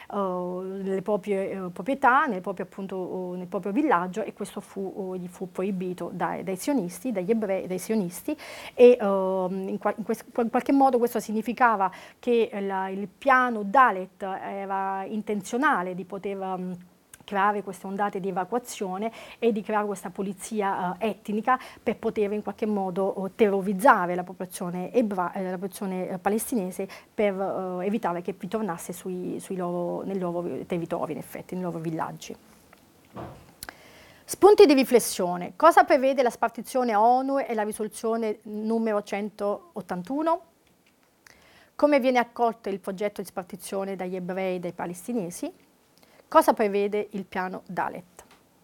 le proprie proprietà, nel proprio villaggio, e questo gli fu proibito dai sionisti, dagli ebrei, dai sionisti, e in qualche modo questo significava che il piano Dalet era intenzionale di poter creare queste ondate di evacuazione e di creare questa polizia etnica per poter in qualche modo terrorizzare la popolazione palestinese, per evitare che ritornasse nei loro territori, in effetti, nei loro villaggi. Spunti di riflessione. Cosa prevede la spartizione ONU e la risoluzione numero 181? Come viene accolto il progetto di spartizione dagli ebrei e dai palestinesi? Cosa prevede il piano Dalet?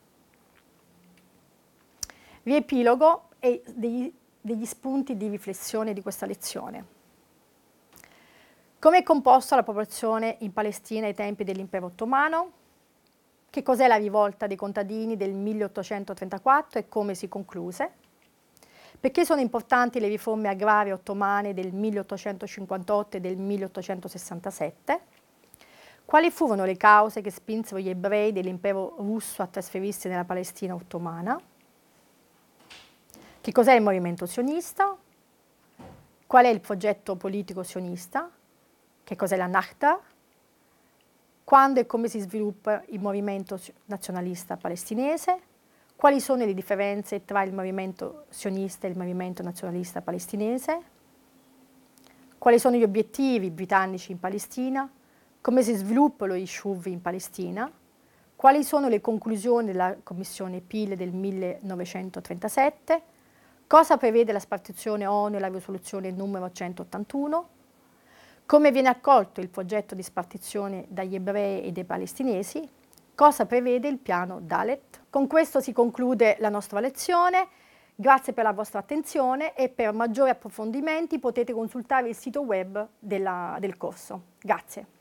Riepilogo e degli spunti di riflessione di questa lezione. Come è composta la popolazione in Palestina ai tempi dell'impero ottomano? Che cos'è la rivolta dei contadini del 1834 e come si concluse? Perché sono importanti le riforme agrarie ottomane del 1858 e del 1867? Quali furono le cause che spinsero gli ebrei dell'impero russo a trasferirsi nella Palestina ottomana? Che cos'è il movimento sionista? Qual è il progetto politico sionista? Che cos'è la Nakba? Quando e come si sviluppa il movimento nazionalista palestinese? Quali sono le differenze tra il movimento sionista e il movimento nazionalista palestinese? Quali sono gli obiettivi britannici in Palestina? Come si sviluppa lo Yishuv in Palestina? Quali sono le conclusioni della Commissione Peel del 1937? Cosa prevede la spartizione ONU e la risoluzione numero 181? Come viene accolto il progetto di spartizione dagli ebrei e dai palestinesi? Cosa prevede il piano Dalet? Con questo si conclude la nostra lezione. Grazie per la vostra attenzione e per maggiori approfondimenti potete consultare il sito web del corso. Grazie.